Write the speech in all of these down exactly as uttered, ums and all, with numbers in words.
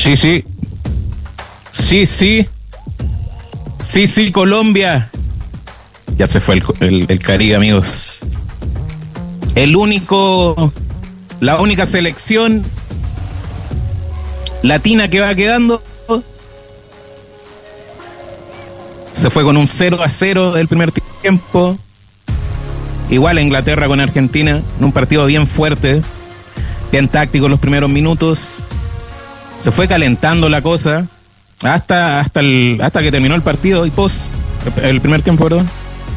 Sí, sí. Sí, sí. Sí, sí, Colombia. Ya se fue el, el, el Caribe, amigos. El único, la única selección latina que va quedando se fue con un cero a cero del primer tiempo. Igual a Inglaterra con Argentina, en un partido bien fuerte, bien táctico en los primeros minutos. Se fue calentando la cosa hasta hasta el hasta que terminó el partido y post el primer tiempo, perdón.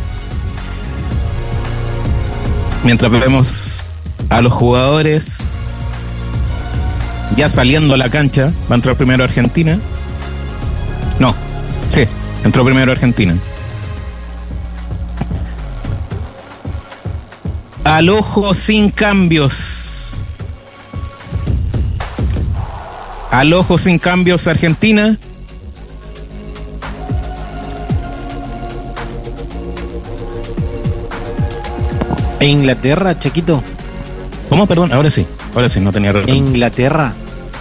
Mientras vemos a los jugadores ya saliendo a la cancha, va a entrar primero Argentina. No, sí, entró primero Argentina. Al ojo sin cambios. Al ojo sin cambios Argentina. ¿E Inglaterra, Chiquito? ¿Cómo? Perdón, ahora sí. Ahora sí, no tenía razón. ¿Inglaterra?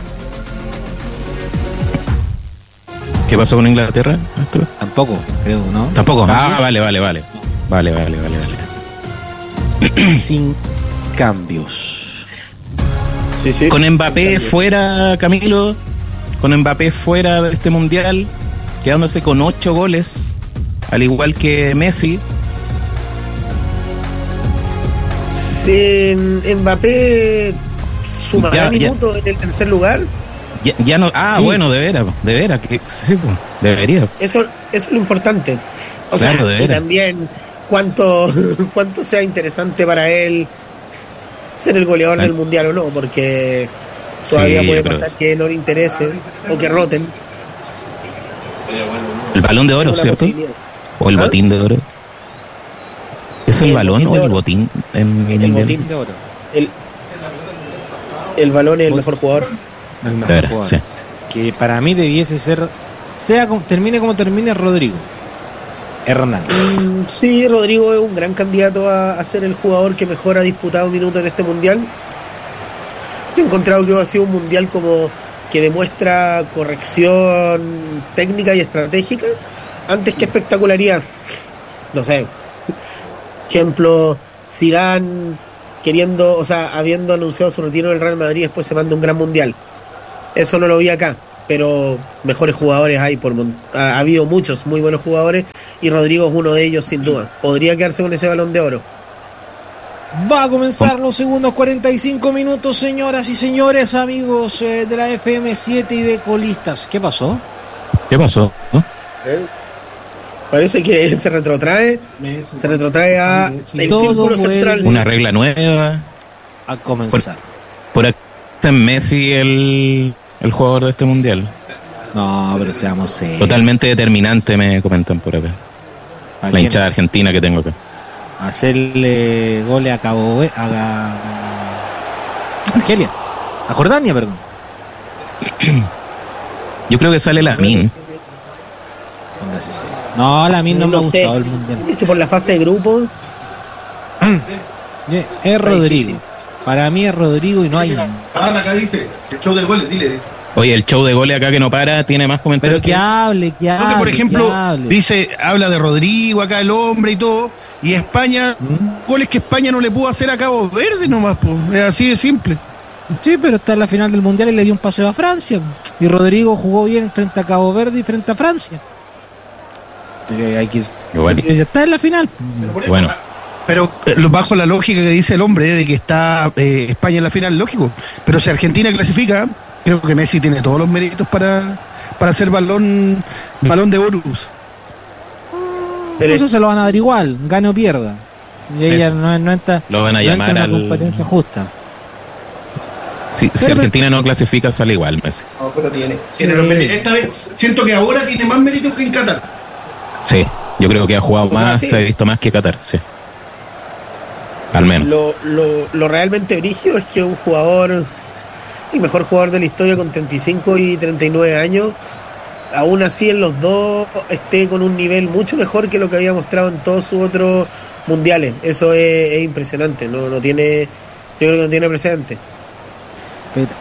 ¿Qué pasó con Inglaterra? Tampoco, creo, ¿no? Tampoco. Ah, vale, vale, vale. Vale, vale, vale, vale. Sin cambios. Sí, sí. Con Mbappé fuera, Camilo. Con Mbappé fuera de este mundial, quedándose con ocho goles, al igual que Messi. Si Mbappé sumará minutos en el tercer lugar. Ya, ya no. Ah, sí. Bueno, de veras, de veras. Que, sí, pues, debería. Eso, eso es lo importante. O claro, sea, y también cuánto, cuánto sea interesante para él ser el goleador claro. del mundial o no, porque todavía sí, puede pasar es... que no le interese o que roten. El balón de oro, ¿cierto? O el ¿Ah? botín de oro. ¿Es el, el balón o el botín? En el, el botín de oro. El, el balón es el mejor jugador. El mejor ver, jugador. Sí. Que para mí debiese ser, sea como, termine como termine, Rodrigo Hernández. Mm, sí, Rodrigo es un gran candidato a, a ser el jugador que mejor ha disputado minutos en este mundial. Yo he encontrado que ha sido un mundial como que demuestra corrección técnica y estratégica antes que espectacularidad. No sé. Ejemplo, Zidane queriendo, o sea, habiendo anunciado su retiro del Real Madrid, después se manda un gran mundial. Eso no lo vi acá, pero mejores jugadores hay por mont- ha, ha habido muchos muy buenos jugadores y Rodrigo es uno de ellos sin duda. Podría quedarse con ese balón de oro. Va a comenzar los segundos cuarenta y cinco minutos, señoras y señores, amigos eh, de la F M siete y de Colistas. ¿Qué pasó? ¿Qué pasó? ¿No? ¿Eh? Parece que se retrotrae, se retrotrae a el círculo central. Una regla nueva. A comenzar. Por, por aquí está Messi el, el jugador de este mundial. No, pero seamos serios. Totalmente determinante, me comentan por acá. La hinchada argentina que tengo acá. Hacerle goles a Cabo a, a Argelia, a Jordania, perdón. Yo creo que sale Lamine. No, Lamine no, no me ha gustado sé. El mundial. Es que por la fase de grupo es Rodrigo. Para mí es Rodrigo y no hay. Ah, acá dice el show de goles, dile. Oye, el show de goles acá que no para tiene más comentarios. Pero que hable, que hable. Porque, por ejemplo, que hable. dice, habla de Rodrigo acá, el hombre y todo. Y España, ¿Mm? goles que España no le pudo hacer a Cabo Verde nomás, pues. Es así de simple. Sí, pero está en la final del mundial y le dio un paseo a Francia. Y Rodrigo jugó bien frente a Cabo Verde y frente a Francia. Pero hay que. Bueno. Ya está en la final. Pero bueno. Pero eh, bajo la lógica que dice el hombre, eh, de que está eh, España en la final, lógico. Pero si Argentina clasifica, creo que Messi tiene todos los méritos para, para ser balón, balón de oro. Pero eso se lo van a dar igual, gane o pierda. Y ella no, no entra, lo van a no llamar entra en al... una competencia justa. Sí, si Argentina no clasifica, sale igual, Messi. No, pero tiene. tiene los méritos. Esta vez siento que ahora tiene más méritos que en Qatar. Sí, yo creo que ha jugado o más, sea, sí. Se ha visto más que Qatar, sí. Al menos. Lo, lo, lo realmente brígido es que un jugador, el mejor jugador de la historia con treinta y cinco y treinta y nueve años, aún así en los dos esté con un nivel mucho mejor que lo que había mostrado en todos sus otros mundiales. Eso es, es impresionante, no, no tiene, yo creo que no tiene precedente. Pero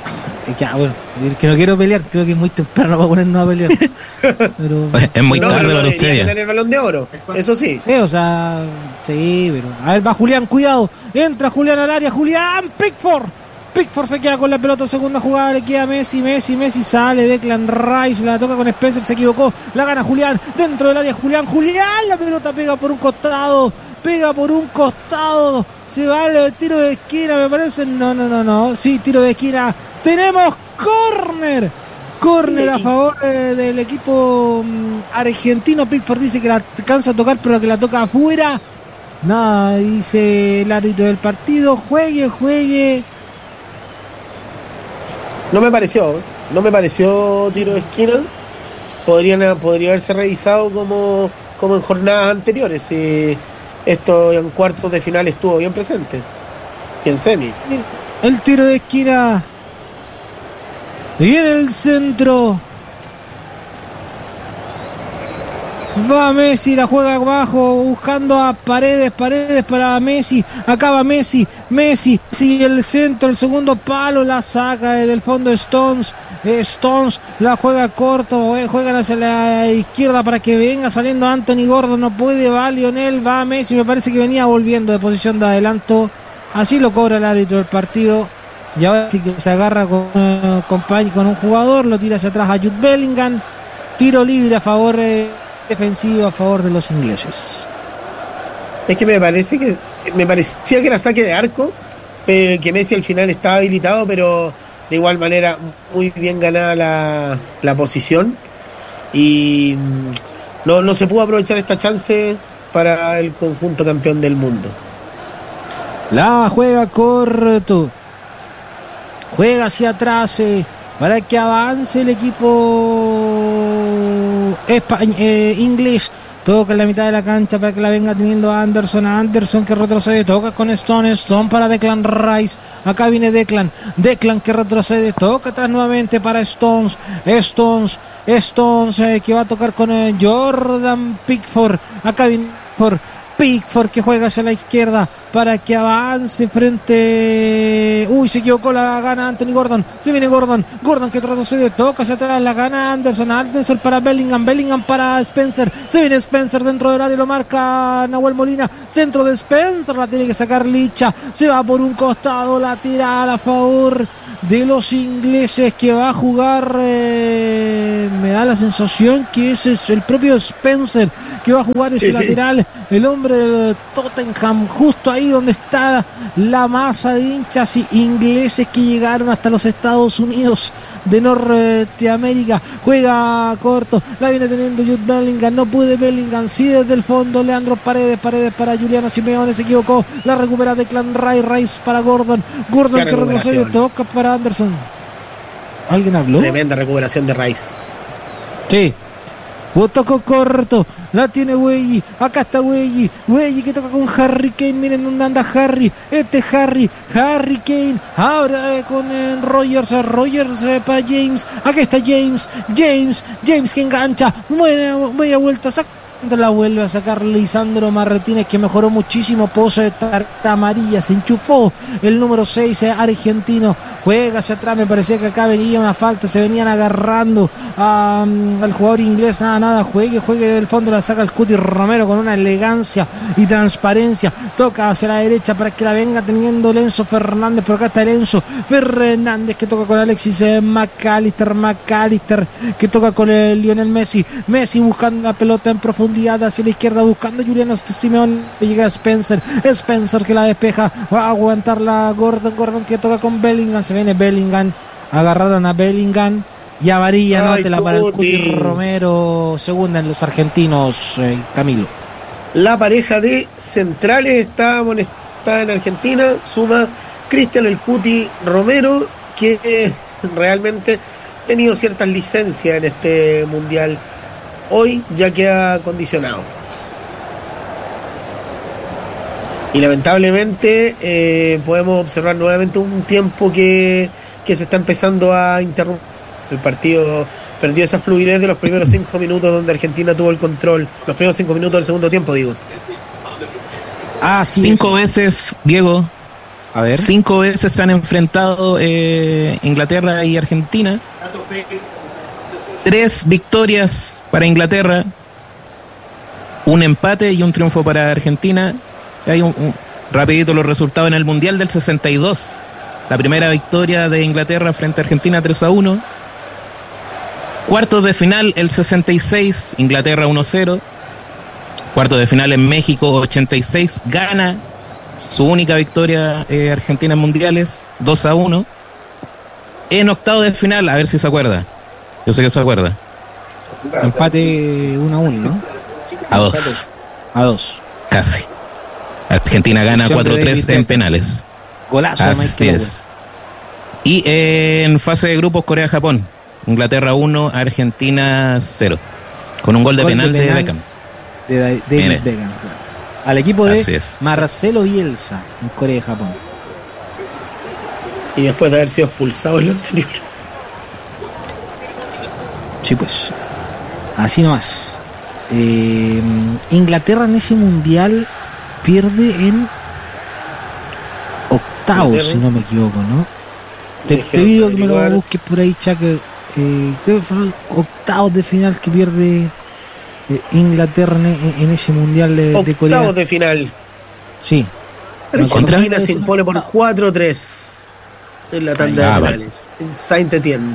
Ya, bueno, que no quiero pelear, creo que es muy temprano para ponernos a pelear. Pero, es muy no, tarde pero no para debería ustedes. tener el Balón de Oro, eso sí. sí, o sea, sí, pero. A ver, va Julián, cuidado. Entra Julián al área, Julián, Pickford. Pickford se queda con la pelota, segunda jugada, le queda Messi, Messi, Messi sale, Declan Rice, la toca con Spencer, se equivocó, la gana Julián, dentro del área Julián, Julián, la pelota pega por un costado, pega por un costado, se va el tiro de esquina, me parece, no, no, no, no, sí, tiro de esquina, tenemos córner, córner a favor eh, del equipo mm, argentino. Pickford dice que la alcanza a tocar, pero que la toca afuera, nada, dice el árbitro del partido, juegue, juegue. No me pareció, no me pareció tiro de esquina. Podrían, podría haberse revisado como, como en jornadas anteriores. Si esto en cuartos de final estuvo bien presente. Y en semi. El tiro de esquina. Y en el centro. Va Messi, la juega abajo, buscando a Paredes, Paredes para Messi, acaba Messi, Messi, sigue el centro, el segundo palo, la saca desde el fondo Stones, eh, Stones la juega corto, eh, juegan hacia la izquierda para que venga saliendo Anthony Gordon, no puede, va Lionel, va Messi, me parece que venía volviendo de posición de adelanto, así lo cobra el árbitro del partido, y ahora sí que se agarra con, eh, con, con un jugador, lo tira hacia atrás a Jude Bellingham, tiro libre a favor eh, defensivo a favor de los ingleses. Es que me parece que me parecía que era saque de arco, pero que Messi al final estaba habilitado, pero de igual manera muy bien ganada la, la posición y no, no se pudo aprovechar esta chance para el conjunto campeón del mundo. La juega corto, juega hacia atrás eh, para que avance el equipo Españ- eh, inglés. Toca en la mitad de la cancha para que la venga teniendo Anderson. Anderson que retrocede, toca con Stone. Stone para Declan Rice. Acá viene Declan. Declan que retrocede, toca atrás nuevamente para Stones. Stones, Stones eh, que va a tocar con eh, Jordan Pickford. Acá viene por Pickford que juega hacia la izquierda para que avance frente. Uy, se equivocó, la gana Anthony Gordon. Se viene Gordon. Gordon que retrocede, toca hacia atrás, la gana Anderson. Anderson para Bellingham. Bellingham para Spencer. Se viene Spencer dentro del área, lo marca Nahuel Molina. Centro de Spencer, la tiene que sacar Licha. Se va por un costado, la tira a favor de los ingleses que va a jugar. Eh, me da la sensación que ese es el propio Spencer que va a jugar ese sí, lateral. Sí. El hombre del Tottenham, justo ahí donde está la masa de hinchas ingleses que llegaron hasta los Estados Unidos de Norteamérica. Juega corto, la viene teniendo Jude Bellingham, no puede Bellingham, sí desde el fondo Leandro Paredes, Paredes para Juliano Simeone, se equivocó, la recupera Declan Rice, Rice para Gordon, Gordon que retrocede, toca para Anderson. ¿Alguien habló? Tremenda recuperación de Rice. Sí. Tocó corto, la tiene Weyi, acá está Weyi, Weyi que toca con Harry Kane, miren dónde anda Harry, este Harry, Harry Kane, ahora eh, con eh, Rogers, Rogers eh, para James, acá está James, James, James que engancha, buena, buena vuelta, saca. La vuelve a sacar Lisandro Martínez que mejoró muchísimo, pose de tarta amarilla, se enchufó el número seis eh, argentino, juega hacia atrás, me parecía que acá venía una falta, se venían agarrando a, um, al jugador inglés, nada, nada, juegue, juegue del fondo, la saca el Cuti Romero con una elegancia y transparencia, toca hacia la derecha para que la venga teniendo Lenzo Fernández, por acá está Lenzo Fernández que toca con Alexis eh, McAllister, McAllister que toca con el Lionel Messi, Messi buscando la pelota en profundidad hacia la izquierda buscando a Juliano Simeone, llega Spencer, Spencer que la despeja, va a aguantar la Gordon, Gordon que toca con Bellingham, se viene Bellingham, agarraron a Bellingham y amarilla, no te la para el Cuti Romero, segunda en los argentinos, eh, Camilo. La pareja de centrales está amonestada en Argentina, suma Cristian el Cuti Romero, que eh, realmente ha tenido ciertas licencias en este mundial. Hoy ya queda condicionado. Y lamentablemente eh, podemos observar nuevamente un tiempo que, que se está empezando a interrumpir. El partido perdió esa fluidez de los primeros cinco minutos donde Argentina tuvo el control. Los primeros cinco minutos del segundo tiempo, digo. Ah, cinco veces, Diego, A ver. Cinco veces se han enfrentado eh, Inglaterra y Argentina. Tres victorias para Inglaterra, un empate y un triunfo para Argentina. Hay un, un rapidito los resultados en el Mundial del sesenta y dos. La primera victoria de Inglaterra frente a Argentina tres a uno. Cuartos de final el sesenta y seis, Inglaterra uno cero. Cuartos de final en México ochenta y seis, gana su única victoria eh, Argentina en mundiales dos a uno. En octavos de final, a ver si se acuerda. Yo sé que se acuerda. Empate uno a uno, ¿no? A dos. A dos. Casi. Argentina gana cuatro tres en penales. Golazo de Así Michael Owen. es. Y eh, en fase de grupos, Corea-Japón. Inglaterra uno, Argentina cero. Con un gol de Gol penal de de, penal Beckham. De David Mire. Beckham. Al equipo Así de es. Marcelo Bielsa en Corea y Japón. Y después de haber sido expulsado en lo anterior. Sí, pues. Así nomás. Eh, Inglaterra en ese mundial pierde en octavos, Inglaterra. si no me equivoco, ¿no? Te, te Déjame pido que me lo averiguar. busques por ahí, Chaca. Eh, creo que fue octavos de final que pierde eh, Inglaterra en, en ese mundial de, de Corea. Octavos de final. Sí. ¿Contra? Argentina se impone por cuatro tres en la tanda Ah, de vale. penales. En Saint-Étienne.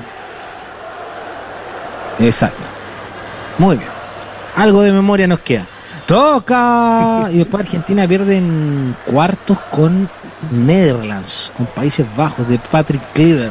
Exacto. Muy bien. Algo de memoria nos queda. Toca. Y después Argentina pierde en cuartos con Netherlands, con Países Bajos, de Patrick Kluivert.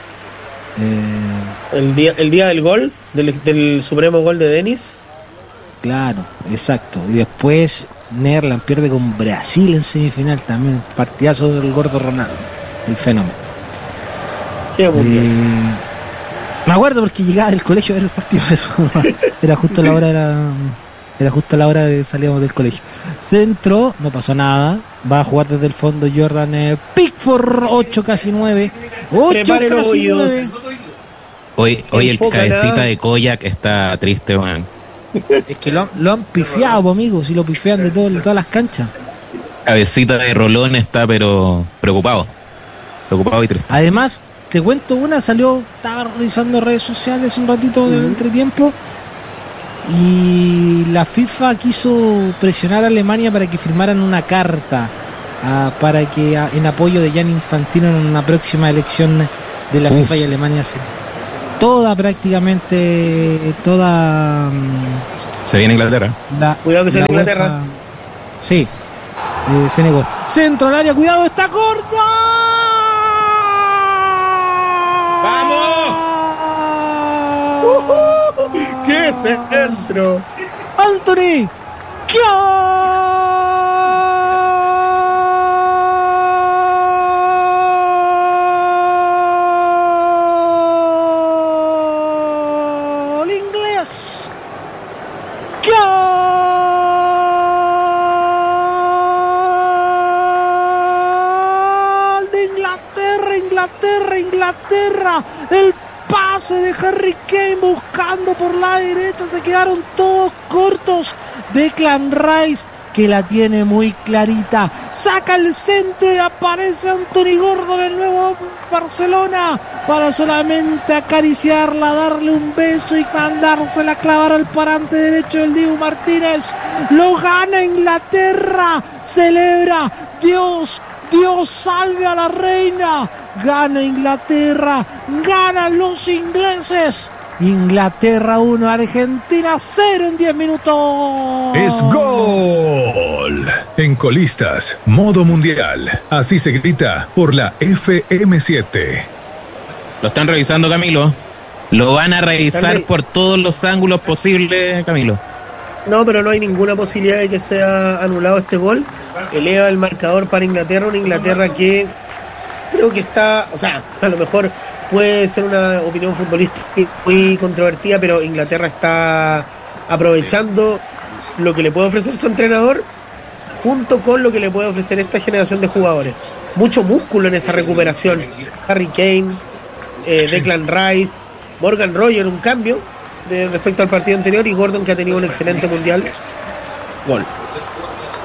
Eh, El día, el día del gol, del, del supremo gol de Denis. claro, exacto. Y después Netherlands pierde con Brasil en semifinal también. Partidazo del gordo Ronaldo, el fenómeno. Qué mundial. Eh, me acuerdo porque llegaba del colegio a ver el partido de eso. Era justo la hora, era, era justo la hora de salíamos del colegio. Centro, no pasó nada. Va a jugar desde el fondo Jordan eh, Pickford, ocho casi nueve. ocho Prepare los casi oídos. nueve. Hoy, hoy el Enfoca cabecita nada. de Koyak está triste, weón. Es que lo, han- lo han pifiado, po, amigos, y lo pifian de, todo, de todas las canchas. Cabecita de Rolón está, pero preocupado. Preocupado y triste. Además, te cuento una, salió, estaba revisando redes sociales un ratito del entretiempo y la FIFA quiso presionar a Alemania para que firmaran una carta ah, para que ah, en apoyo de Gianni Infantino en una próxima elección de la Uf. FIFA y Alemania se toda prácticamente toda mm, Se viene Inglaterra. la, Cuidado que sea la Inglaterra. UEFA. Sí, eh, se negó. Centro al área, cuidado, está corta. ¡Uhú! ¡Qué centro! Anthony. ¡Gol inglés! ¡Gol de Inglaterra, Inglaterra, Inglaterra! El pase de Harry Kane buscando por la derecha, se quedaron todos cortos. Declan Rice, que la tiene muy clarita, saca el centro y aparece Anthony Gordon, el nuevo Barcelona, para solamente acariciarla, darle un beso y mandársela a clavar al parante derecho del Dibu Martínez. Lo gana Inglaterra, celebra, Dios, Dios salve a la reina. Gana Inglaterra, ganan los ingleses. Inglaterra uno, Argentina cero en diez minutos. Es gol. En Colistas, modo mundial. Así se grita por la F M siete. Lo están revisando, Camilo. Lo van a revisar Dale. por todos los ángulos posibles, Camilo. No, pero no hay ninguna posibilidad de que sea anulado este gol. Eleva el marcador para Inglaterra, una Inglaterra que creo que está, o sea, a lo mejor puede ser una opinión futbolística muy controvertida, pero Inglaterra está aprovechando lo que le puede ofrecer su entrenador junto con lo que le puede ofrecer esta generación de jugadores. Mucho músculo en esa recuperación. Harry Kane, eh, Declan Rice, Morgan Roger, un cambio de respecto al partido anterior, y Gordon, que ha tenido un excelente mundial. Gol.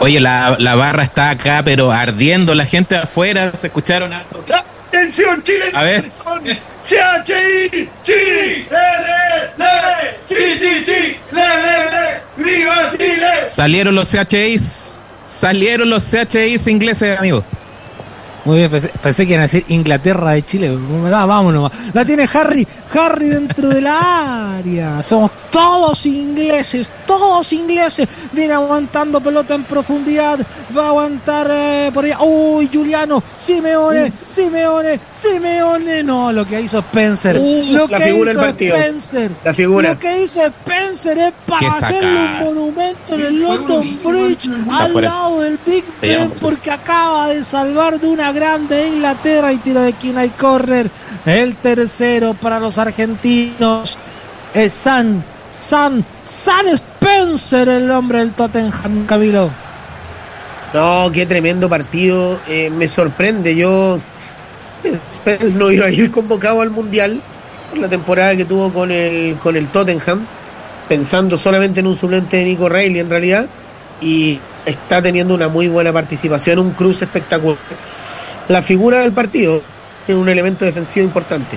Oye, la, la barra está acá, pero ardiendo. La gente afuera, se escucharon algo. ¡Atención, Chile! A ver. C H I, Chile, le, le, le, Chile, Chile, Chile, le, le, le, ¡viva Chile! Salieron los C H Is. Salieron los C H Is ingleses, amigos. Muy bien, pensé, pensé que iban a decir Inglaterra de Chile. Ah, vámonos. La tiene Harry. Harry dentro del área. Somos todos ingleses. Todos ingleses. Viene aguantando pelota en profundidad. Va a aguantar eh, por allá. Uy, Giuliano. Simeone. Simeone. Simeone. No, lo que hizo Spencer. Uh, lo la que figura hizo del partido. Spencer. La figura. Lo que hizo Spencer es para Qué hacerle un sacada. monumento en el London Bridge al fuera. lado del Big Se llama. Ben, porque acaba de salvar de una grande Inglaterra y tiro de esquina y córner. El tercero para los argentinos es San, San, San Spencer, el hombre del Tottenham, Camilo. No, qué tremendo partido. Eh, me sorprende. Yo Spence no iba a ir convocado al Mundial por la temporada que tuvo con el, con el Tottenham, pensando solamente en un suplente de Nico Reilly en realidad, y está teniendo una muy buena participación, un cruce espectacular. La figura del partido es un elemento defensivo importante.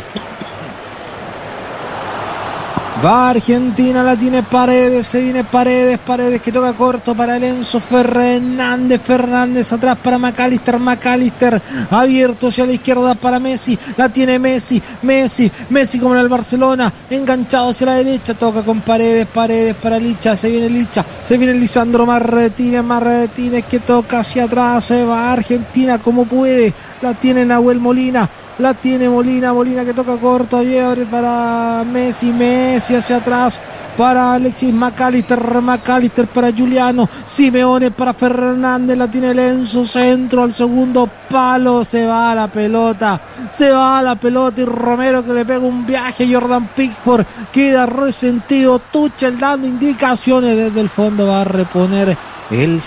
Va Argentina, la tiene Paredes, se viene Paredes, Paredes que toca corto para el Enzo Fernández, Fernández atrás para McAllister, McAllister abierto hacia la izquierda para Messi, la tiene Messi, Messi, Messi como en el Barcelona, enganchado hacia la derecha, toca con Paredes, Paredes para Licha, se viene Licha, se viene Lisandro Martínez, Martínez que toca hacia atrás, se va Argentina como puede, la tiene Nahuel Molina, la tiene Molina, Molina que toca corto, abre para Messi, Messi hacia atrás para Alexis McAllister, McAllister para Giuliano, Simeone para Fernández, la tiene Lenzo, centro al segundo palo, se va la pelota, se va la pelota y Romero que le pega un viaje a Jordan Pickford, queda resentido, Tuchel dando indicaciones desde el fondo, va a reponer el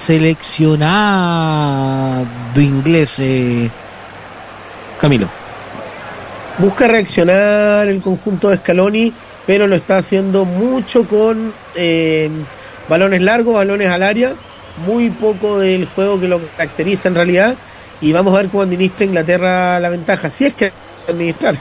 seleccionado inglés, eh, Camilo. Busca reaccionar el conjunto de Scaloni, pero lo está haciendo mucho con eh, balones largos, balones al área, muy poco del juego que lo caracteriza en realidad, y vamos a ver cómo administra Inglaterra la ventaja, si es que administrar.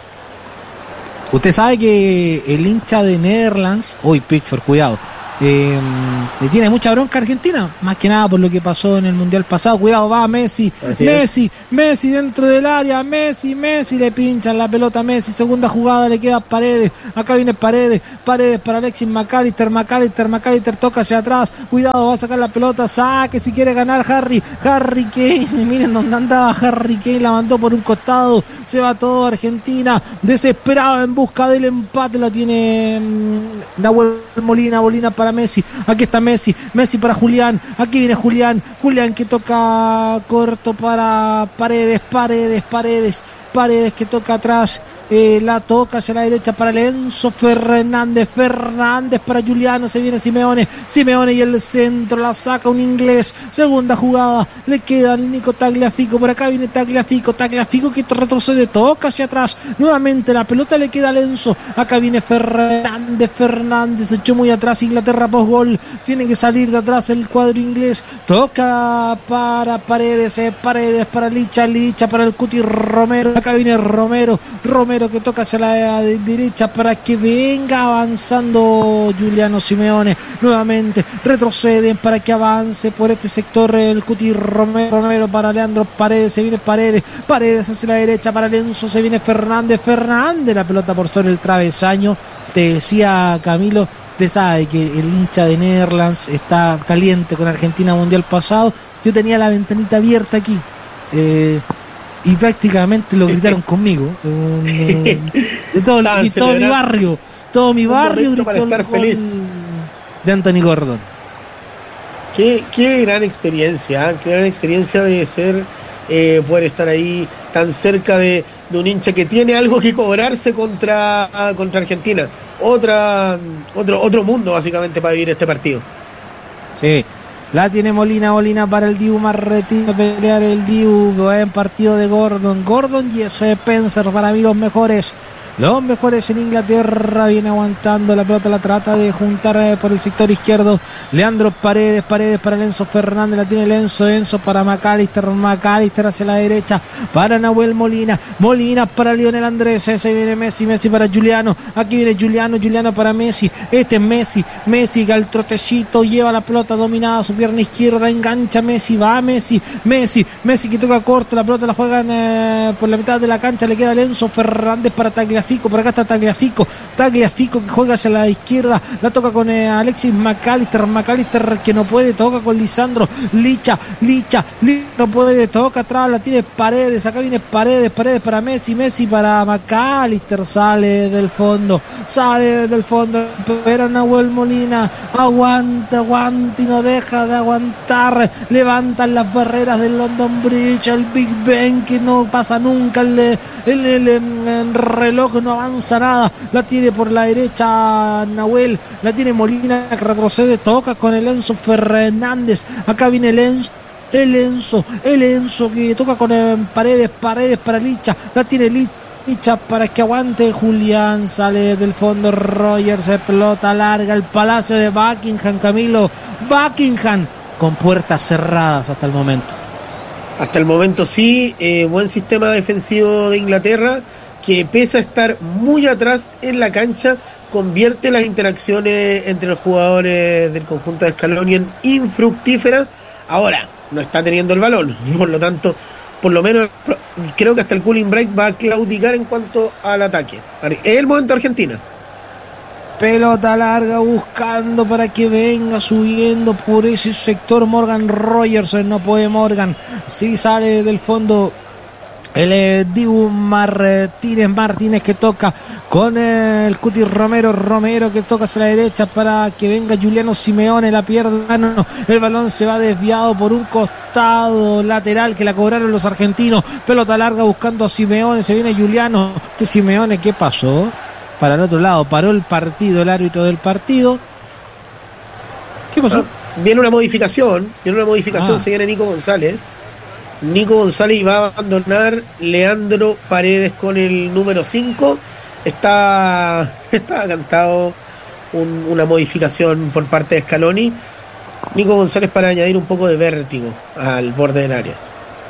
Usted sabe que el hincha de Netherlands, uy, Pickford, cuidado, eh, le tiene mucha bronca a Argentina, más que nada por lo que pasó en el Mundial pasado. Cuidado, va Messi, Así Messi, es. Messi dentro del área, Messi, Messi, le pinchan la pelota a Messi, segunda jugada, le queda Paredes, acá viene Paredes, Paredes para Alexis McAllister, McAllister, McAllister toca hacia atrás, cuidado, va a sacar la pelota, saque si quiere ganar Harry, Harry Kane, miren dónde andaba Harry Kane, la mandó por un costado, se va todo Argentina, desesperado en busca del empate, la tiene mm, Nahuel Molina, Molina para Messi, aquí está Messi, Messi para Julián, aquí viene Julián, Julián que toca corto para Paredes, Paredes, Paredes, Paredes que toca atrás, eh, la toca hacia la derecha para Enzo Fernández, Fernández para Giuliano, se viene Simeone, Simeone y el centro, la saca un inglés, segunda jugada, le queda el Nico Tagliafico, por acá viene Tagliafico, Tagliafico que retrocede, toca hacia atrás, nuevamente la pelota le queda a Enzo, acá viene Fernández, Fernández, se echó muy atrás Inglaterra post gol, tiene que salir de atrás el cuadro inglés, toca para Paredes, eh, Paredes para Licha, Licha para el Cuti Romero, acá viene Romero, Romero que toca hacia la derecha para que venga avanzando Giuliano Simeone, nuevamente retroceden para que avance por este sector el Cuti Romero, Romero para Leandro Paredes, se viene Paredes, Paredes hacia la derecha para Lenzo, se viene Fernández, Fernández, la pelota por sobre el travesaño, te decía Camilo, te sabe que el hincha de Netherlands está caliente con Argentina Mundial pasado, yo tenía la ventanita abierta aquí, eh, y prácticamente lo gritaron conmigo, eh, de todo, y todo mi barrio, todo mi barrio gritó para estar el gol feliz de Anthony Gordon. Qué, qué gran experiencia, ¿eh? Qué gran experiencia de ser, eh, poder estar ahí tan cerca de, de un hincha que tiene algo que cobrarse contra, contra Argentina. Otra, otro, otro mundo básicamente para vivir este partido. Sí, la tiene Molina, Molina para el Dibu Martínez, pelear el Dibu, en partido de Gordon, Gordon y ese Spencer, para mí los mejores. los mejores en Inglaterra. Viene aguantando la pelota, la trata de juntar eh, por el sector izquierdo. Leandro Paredes, Paredes para Enzo Fernández, la tiene Enzo, Enzo para McAllister, McAllister hacia la derecha para Nahuel Molina, Molina para Lionel Andrés, se viene Messi, Messi para Juliano, aquí viene Juliano, Juliano para Messi, este es Messi, Messi que al trotecito lleva la pelota dominada, su pierna izquierda, engancha Messi, va Messi, Messi, Messi que toca corto, la pelota la juegan eh, por la mitad de la cancha, le queda Enzo Fernández para Tagliafico, por acá está Tagliafico, Tagliafico que juega hacia la izquierda, la toca con eh, Alexis McAllister, McAllister que no puede, toca con Lisandro, Licha, Licha, Licha no puede, toca atrás, la tiene Paredes, acá viene Paredes, Paredes para Messi, Messi para McAllister, sale del fondo, sale del fondo, pero Nahuel Molina aguanta, aguanta y no deja de aguantar, levantan las barreras del London Bridge, el Big Ben que no pasa nunca, el, el, el, el reloj no avanza nada, la tiene por la derecha Nahuel, la tiene Molina que retrocede, toca con el Enzo Fernández, acá viene el Enzo, el Enzo, el Enzo que toca con eh, Paredes, Paredes para Licha, la tiene Licha para que aguante Julián, sale del fondo Rogers, se pelota larga, el Palacio de Buckingham, Camilo, Buckingham con puertas cerradas hasta el momento. Hasta el momento sí, eh, buen sistema defensivo de Inglaterra, que pese a estar muy atrás en la cancha, convierte las interacciones entre los jugadores del conjunto de Scaloni en infructíferas. Ahora, no está teniendo el balón, por lo tanto, por lo menos creo que hasta el cooling break va a claudicar en cuanto al ataque. Es el momento de Argentina. Pelota larga buscando para que venga subiendo por ese sector Morgan Rogers, no puede Morgan, sí sale del fondo el eh, Dibu Martínez, Martínez que toca con eh, el Cuti Romero, Romero que toca hacia la derecha para que venga Juliano Simeone, la pierde, no, el balón se va desviado por un costado lateral que la cobraron los argentinos, pelota larga buscando a Simeone, se viene Juliano, este Simeone, ¿qué pasó? Para el otro lado, paró el partido, el árbitro del partido. ¿Qué pasó? Ah, viene una modificación, viene una modificación, ah. Se viene Nico González. Nico González va a abandonar Leandro Paredes con el número cinco. Está, está cantado un, una modificación por parte de Scaloni. Nico González para añadir un poco de vértigo al borde del área.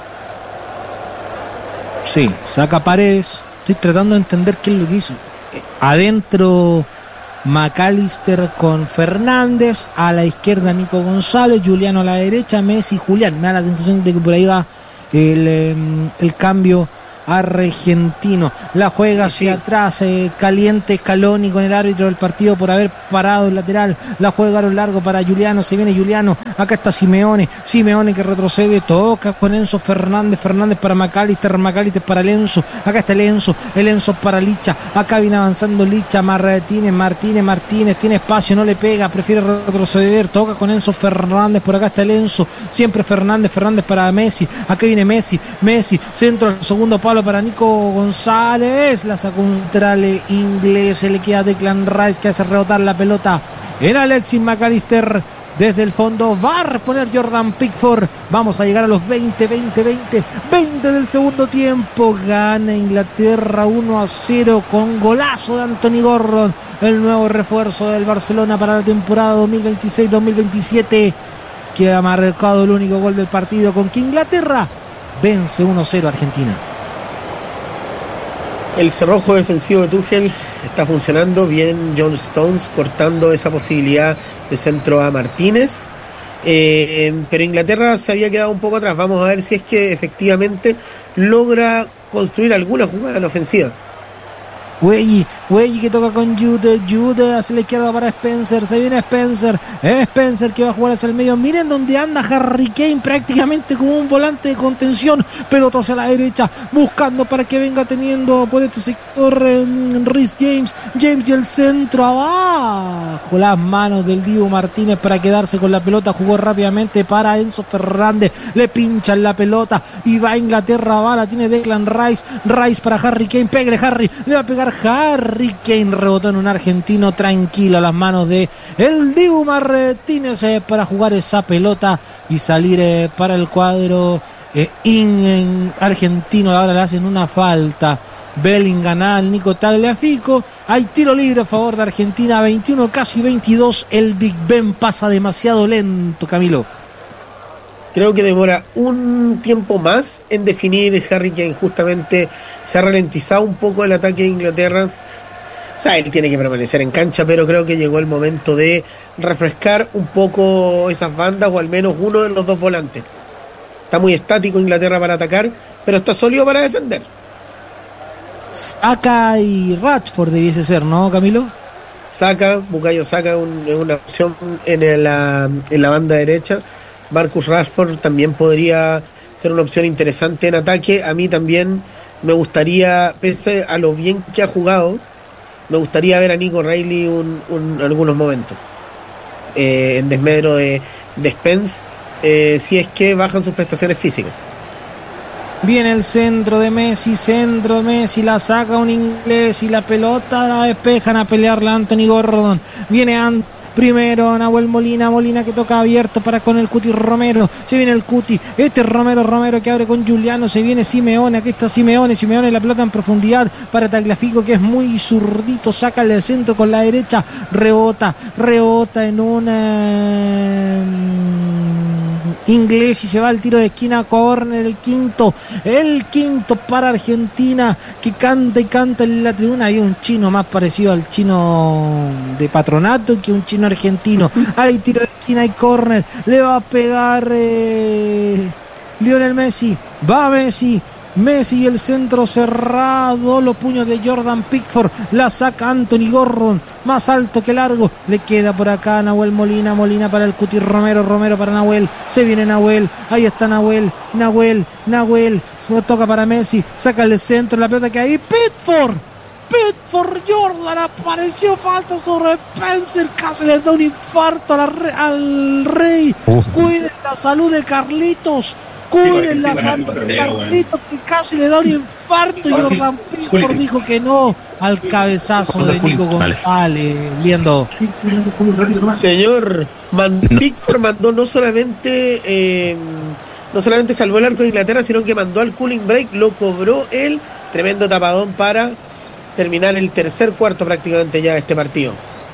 Sí, saca Paredes. Estoy tratando de entender qué es lo que hizo. Adentro McAllister con Fernández, a la izquierda Nico González, Juliano a la derecha, Messi, Julián. Me da la sensación de que por ahí va el, el cambio argentino. La juega hacia sí. atrás, eh, caliente Scaloni con el árbitro del partido por haber parado el lateral. La juega a lo largo para Juliano, se viene Juliano, acá está Simeone, Simeone que retrocede, toca con Enzo Fernández, Fernández para McAllister, McAllister para el Enzo, acá está el Enzo, el Enzo para Licha, acá viene avanzando Licha, Martínez, Martínez, Martínez, tiene espacio, no le pega, prefiere retroceder, toca con Enzo Fernández, por acá está el Enzo, siempre Fernández, Fernández para Messi, acá viene Messi, Messi, centro al segundo palo para Nico González, la sacó un trale inglés, se le queda Declan Rice que hace rebotar la pelota en Alexis McAllister desde el fondo, va a reponer Jordan Pickford, vamos a llegar a los veinte, veinte, veinte, veinte del segundo tiempo, gana Inglaterra uno a cero con golazo de Anthony Gordon, el nuevo refuerzo del Barcelona para la temporada dos mil veintiséis dos mil veintisiete, que ha marcado el único gol del partido con que Inglaterra vence uno a cero a Argentina. El cerrojo defensivo de Tuchel está funcionando bien. John Stones cortando esa posibilidad de centro a Martínez, eh, pero Inglaterra se había quedado un poco atrás. Vamos a ver si es que efectivamente logra construir alguna jugada en ofensiva. Güey, güey que toca con Jude, Jude hacia la izquierda para Spencer, se viene Spencer, Spencer que va a jugar hacia el medio, miren donde anda Harry Kane prácticamente como un volante de contención, pelota hacia la derecha, buscando para que venga teniendo por este sector eh, Reece James, James y el centro abajo, las manos del Dibu Martínez para quedarse con la pelota, jugó rápidamente para Enzo Fernández, le pinchan la pelota y va a Inglaterra, va, la tiene Declan Rice, Rice para Harry Kane, pégale Harry, le va a pegar Harry Kane, rebotó en un argentino tranquilo a las manos de el Dibu Martínez eh, para jugar esa pelota y salir eh, para el cuadro eh, in, en argentino. Ahora le hacen una falta Bellingham al Nico Tagliafico. Hay tiro libre a favor de Argentina, veintiuno, casi veintidós. El Big Ben pasa demasiado lento, Camilo. Creo que demora un tiempo más en definir Harry Kane. Justamente se ha ralentizado un poco el ataque de Inglaterra. O sea, él tiene que permanecer en cancha, pero creo que llegó el momento de refrescar un poco esas bandas, o al menos uno de los dos volantes. Está muy estático Inglaterra para atacar, pero está sólido para defender. Saka y Rashford debiese ser, ¿no, Camilo? Saka, Bukayo Saka un, es una opción en la, en la banda derecha. Marcus Rashford también podría ser una opción interesante en ataque. A mí también me gustaría, pese a lo bien que ha jugado, me gustaría ver a Nico Reilly un, un, algunos momentos eh, en desmedro de, de Spence, eh, si es que bajan sus prestaciones físicas. Viene el centro de Messi, centro de Messi, la saca un inglés y la pelota la despejan a pelearla Anthony Gordon. Viene Anthony. Primero Nahuel Molina, Molina que toca abierto para con el Cuti Romero, se viene el Cuti, este Romero, Romero que abre con Giuliano, se viene Simeone, aquí está Simeone, Simeone la pelota en profundidad para Tagliafico que es muy zurdito, saca el centro con la derecha, rebota, rebota en una inglés y se va al tiro de esquina, córner, el quinto, el quinto para Argentina, que canta y canta en la tribuna. Hay un chino más parecido al chino de Patronato que un chino argentino. Hay tiro de esquina y córner, le va a pegar eh, Lionel Messi, va Messi, Messi y el centro cerrado, los puños de Jordan Pickford, la saca Anthony Gordon, más alto que largo, le queda por acá Nahuel Molina, Molina para el Cuti Romero, Romero para Nahuel, se viene Nahuel, ahí está Nahuel, Nahuel, Nahuel, se toca para Messi, saca el centro, la pelota que hay, Pickford, Pickford, Jordan apareció, falta sobre Spencer, casi le da un infarto a la re, al Rey, cuiden la salud de Carlitos, cuiden la salud de Carlitos que casi le da un infarto y Jordan Pickford dijo que no al cabezazo de Nico González, viendo. Señor, Man- Pickford mandó no solamente eh, no solamente salvó el arco de Inglaterra, sino que mandó al cooling break, lo cobró él, tremendo tapadón para terminar el tercer cuarto prácticamente ya de este partido.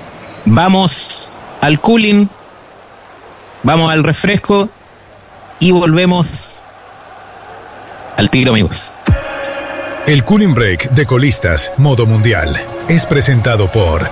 Vamos al cooling, vamos al refresco y volvemos al tiro, amigos. El Cooling Break de Colistas Modo Mundial es presentado por...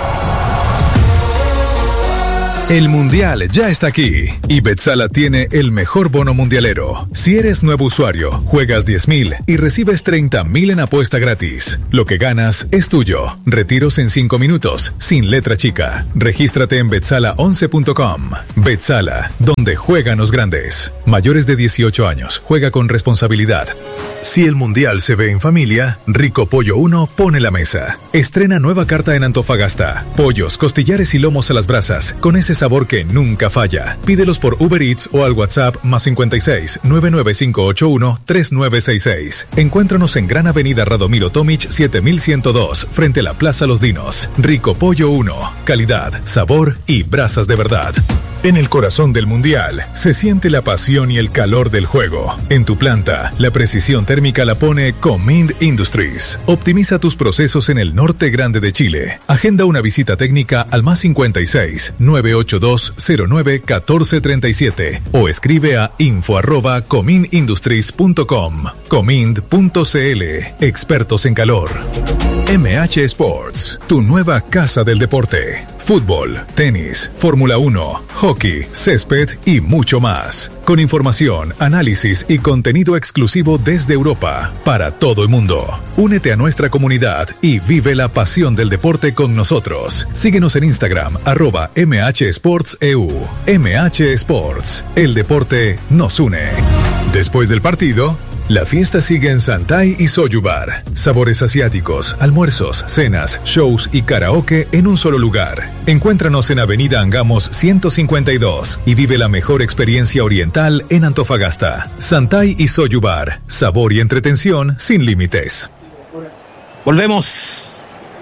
El Mundial ya está aquí y Betsala tiene el mejor bono mundialero. Si eres nuevo usuario, juegas diez mil y recibes treinta mil en apuesta gratis. Lo que ganas es tuyo. Retiros en cinco minutos, sin letra chica. Regístrate en betsala once punto com. Betsala, donde juegan los grandes. Mayores de dieciocho años, juega con responsabilidad. Si el Mundial se ve en familia, Rico Pollo uno pone la mesa. Estrena nueva carta en Antofagasta. Pollos, costillares y lomos a las brasas, con ese sabor que nunca falla. Pídelos por Uber Eats o al WhatsApp más cincuenta y seis, nueve nueve cinco ocho uno, tres nueve seis seis. Encuéntranos en Gran Avenida Radomiro Tomic siete mil ciento dos, frente a la Plaza Los Dinos. Rico Pollo uno, calidad, sabor y brasas de verdad. En el corazón del Mundial se siente la pasión y el calor del juego. En tu planta, la precisión térmica la pone Comind Industries. Optimiza tus procesos en el norte grande de Chile. Agenda una visita técnica al más cincuenta y seis, nueve ocho dos cero nueve uno cuatro tres siete o escribe a info arroba comindindustries punto com. Comind punto cl, expertos en calor. M H Sports, tu nueva casa del deporte. Fútbol, tenis, Fórmula uno, hockey, césped y mucho más. Con información, análisis y contenido exclusivo desde Europa para todo el mundo. Únete a nuestra comunidad y vive la pasión del deporte con nosotros. Síguenos en Instagram, arroba mhsportseu. M H Sports, el deporte nos une. Después del partido, la fiesta sigue en Santay y Soju Bar. Sabores asiáticos, almuerzos, cenas, shows y karaoke en un solo lugar. Encuéntranos en Avenida Angamos ciento cincuenta y dos y vive la mejor experiencia oriental en Antofagasta. Santay y Soju Bar. Sabor y entretención sin límites. Volvemos.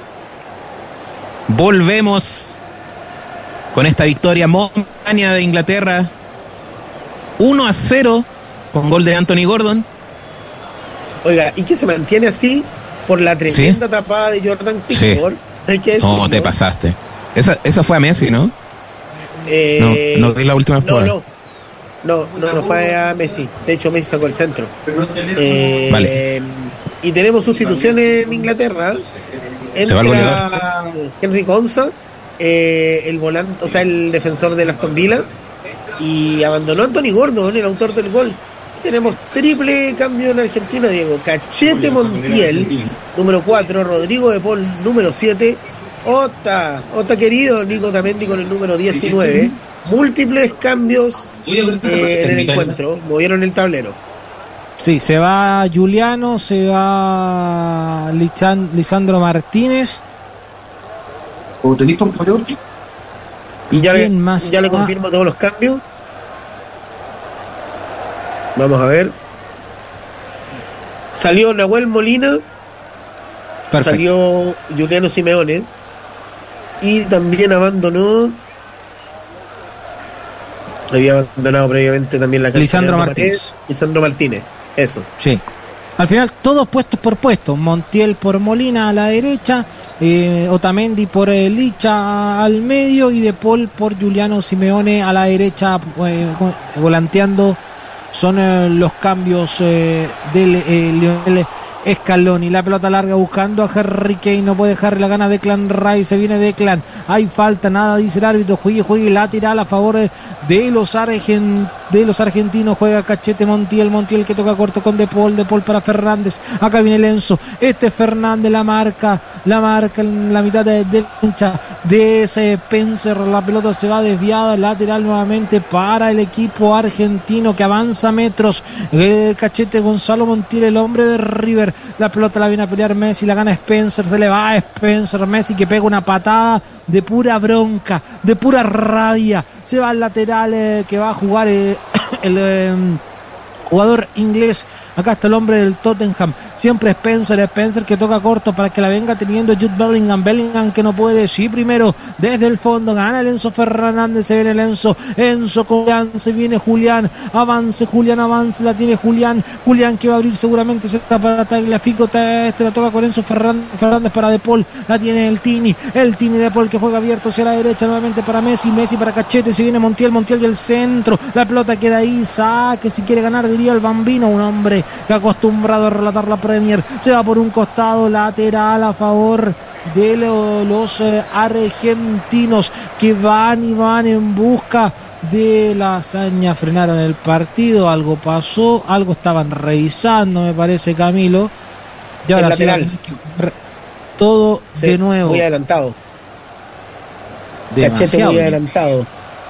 Volvemos con esta victoria momentánea de Inglaterra. uno a cero con gol de Anthony Gordon. Oiga, y que se mantiene así por la tremenda ¿Sí? tapada de Jordan Pickford. Sí. Hay que decirlo. No, te pasaste. Esa, esa fue a Messi, ¿no? Eh, no, no vi la última jugada. No, no, no, no, no fue a Messi. De hecho, Messi sacó el centro. Eh, vale. Y tenemos sustituciones en Inglaterra. Entra Henry Konsa, eh, el volante, o sea, el defensor de Aston Villa, y abandonó a Anthony Gordon, el autor del gol. Tenemos triple cambio en Argentina, Diego. Cachete Montiel, número cuatro, Rodrigo de Paul, número siete, Ota, Ota querido, Nico Otamendi con el número diecinueve. Múltiples cambios eh, en el encuentro, movieron el tablero. Sí, se va Juliano, se va Lichan, Lisandro Martínez. ¿Y ya, le, más ya le confirmo todos los cambios? Vamos a ver. Salió Nahuel Molina. Perfecto. Salió Juliano Simeone. Y también abandonó. Había abandonado previamente también la cancha. Lisandro Martínez. Lisandro Martínez. Eso. Sí. Al final todos puestos por puesto. Montiel por Molina a la derecha, eh, Otamendi por eh, Licha al medio y De Paul por Juliano Simeone a la derecha, eh, volanteando. Son eh, los cambios eh, del eh, Lionel Scaloni. La pelota larga buscando a Harry Kane, no puede dejar la gana de Declan Rice, se viene Declan, hay falta, nada dice el árbitro, juegue, juegue lateral a favor de los argentinos. De los argentinos juega Cachete Montiel, Montiel que toca corto con De Paul, De Paul para Fernández, acá viene Lenzo, este es Fernández, la marca, la marca en la mitad de, de la cancha de ese Spencer, la pelota se va desviada, lateral nuevamente para el equipo argentino que avanza metros, eh, Cachete Gonzalo Montiel, el hombre de River, la pelota la viene a pelear Messi, la gana Spencer, se le va a Spencer, Messi que pega una patada de pura bronca, de pura rabia, se va al lateral eh, que va a jugar eh, el eh, jugador inglés. Acá está el hombre del Tottenham, siempre Spencer, Spencer que toca corto para que la venga teniendo Jude Bellingham, Bellingham que no puede, sí primero desde el fondo, gana el Enzo Fernández, se viene el Enzo, Enzo con Julián, se viene Julián, avance Julián, avance, la tiene Julián, Julián que va a abrir seguramente, se está para Tagliafico, este la toca con Enzo Fernández para De Paul, la tiene el Tini, el Tini De Paul que juega abierto hacia la derecha nuevamente para Messi, Messi para Cachete, se viene Montiel, Montiel del centro, la pelota queda ahí, saque, si quiere ganar diría el Bambino, un hombre que acostumbrado a relatar la Premier, se va por un costado lateral a favor de lo, los eh, argentinos que van y van en busca de la hazaña, frenaron el partido, algo pasó, algo estaban revisando me parece, Camilo, y ahora sí, todo sí, de nuevo muy adelantado, Cachete muy adelantado,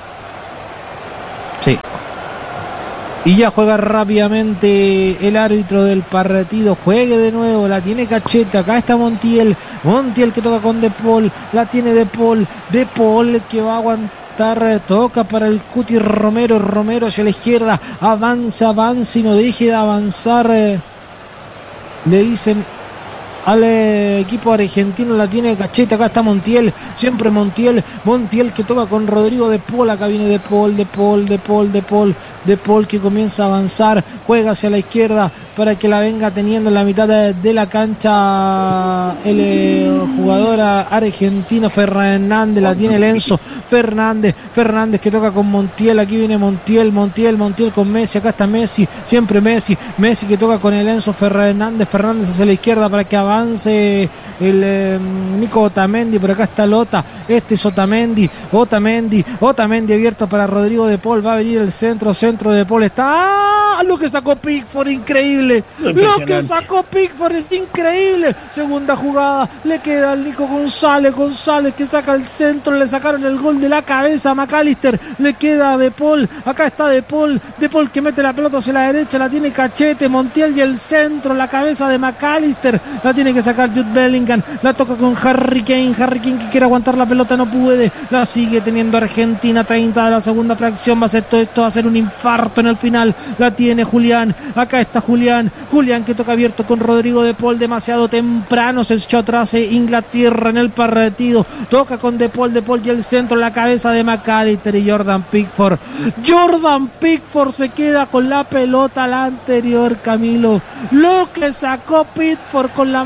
sí. Y ya juega rápidamente el árbitro del partido. Juegue de nuevo, la tiene Cachete. Acá está Montiel. Montiel que toca con De Paul. La tiene De Paul. De Paul que va a aguantar. Toca para el Cuti Romero. Romero hacia la izquierda. Avanza, avanza y no deje de avanzar. Le dicen al equipo argentino, la tiene Cachete, acá está Montiel, siempre Montiel, Montiel que toca con Rodrigo De Paul, acá viene De Paul, De Paul, De Paul, De Paul, De Paul que comienza a avanzar, juega hacia la izquierda para que la venga teniendo en la mitad de, de la cancha el eh, jugador argentino Fernández, la tiene Lenzo, Fernández, Fernández que toca con Montiel, aquí viene Montiel, Montiel, Montiel con Messi, acá está Messi, siempre Messi, Messi que toca con el Enzo Fernández, Fernández hacia la izquierda para que avance el eh, Nico Otamendi, por acá está Lota, este es Otamendi, Otamendi, Otamendi abierto para Rodrigo De Paul, va a venir el centro, centro de Paul, está ¡ah! Lo que sacó Pickford, increíble, lo que sacó Pickford es increíble, segunda jugada, le queda al Nico González, González que saca el centro, le sacaron el gol de la cabeza a McAllister, le queda a De Paul, acá está De Paul, De Paul que mete la pelota hacia la derecha, la tiene Cachete, Montiel y el centro, la cabeza de McAllister, la tiene que sacar Jude Bellingham, la toca con Harry Kane, Harry Kane que quiere aguantar la pelota, no puede, la sigue teniendo Argentina, treinta de la segunda fracción, va a ser todo esto, va a ser un infarto en el final, la tiene Julián, acá está Julián, Julián que toca abierto con Rodrigo De Paul, demasiado temprano, se echó atrás Inglaterra en el partido, toca con De Paul, De Paul y el centro, la cabeza de McAllister y Jordan Pickford, Jordan Pickford se queda con la pelota, la anterior, Camilo, lo que sacó Pickford con la